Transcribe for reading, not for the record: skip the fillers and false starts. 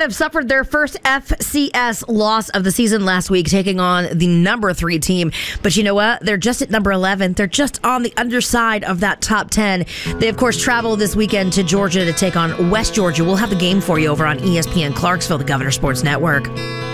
might have suffered their first FCS loss of the season last week, taking on the number 3 team. But you know what? They're just at number 11. They're just on the underside of that top 10. They, of course, travel this weekend to Georgia to take on West Georgia. We'll have the game for you over on ESPN Clarksville, the Governor Sports Network.